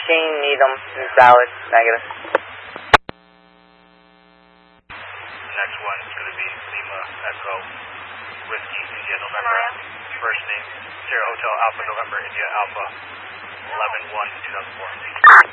machine, Needham, invalid, negative. Next one is going to be Lima Echo Whiskey India November. First name Sierra Hotel Alpha November India Alpha 11-1-2004.